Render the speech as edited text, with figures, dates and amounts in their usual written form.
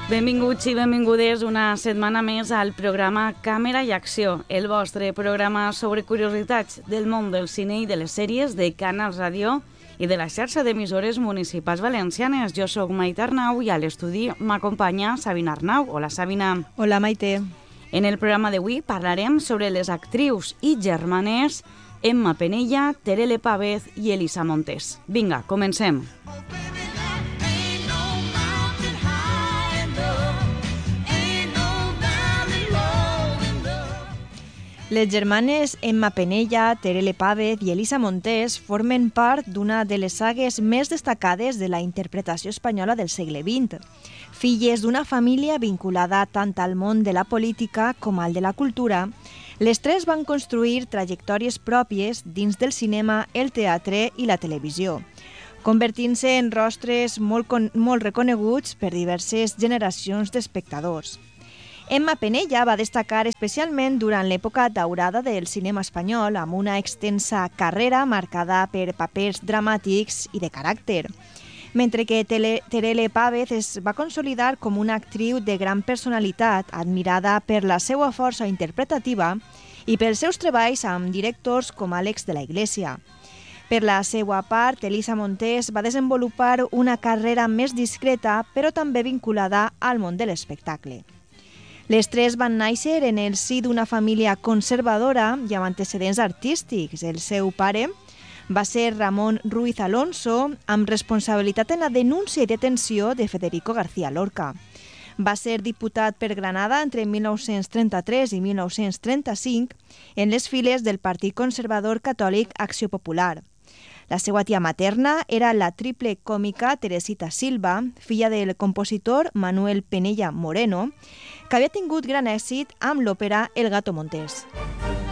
Benvinguts i benvingudes una setmana més al programa Càmera i Acció, el vostre programa sobre curiositats del món del cine i de les sèries de Canal Ràdio i de la xarxa d'emissores municipals valencianes. Jo sóc Maite Arnau i a l'estudi m'acompanya Sabina Arnau. Hola, Sabina. Hola, Maite. En el programa d'avui parlarem sobre les actrius i germanes Emma Penella, Terele Pàvez i Elisa Montes. Vinga, comencem. Les germanes Emma Penella, Terele Pàvez i Elisa Montes formen part d'una de les sagues més destacades de la interpretació espanyola del segle XX. Filles d'una família vinculada tant al món de la política com al de la cultura, les tres van construir trajectòries pròpies dins del cinema, el teatre i la televisió, convertint-se en rostres molt reconeguts per diverses generacions d'espectadors. Emma Penella va destacar especialment durant l'època daurada del cinema espanyol, amb una extensa carrera marcada per papers dramàtics i de caràcter, mentre que Terele Pàvez es va consolidar com una actriu de gran personalitat, admirada per la seva força interpretativa i pels seus treballs amb directors com Àlex de la Iglesia. Per la seva part, Elisa Montes va desenvolupar una carrera més discreta, però també vinculada al món de l'espectacle. Les tres van néixer en el si d'una família conservadora i amb antecedents artístics. El seu pare va ser Ramon Ruiz Alonso, amb responsabilitat en la denúncia i detenció de Federico García Lorca. Va ser diputat per Granada entre 1933 i 1935 en les files del Partit Conservador Catòlic Acció Popular. La seva tia materna era la triple còmica Teresita Silva, filla del compositor Manuel Penella Moreno, que havia tingut gran èxit amb l'òpera El Gato Montés.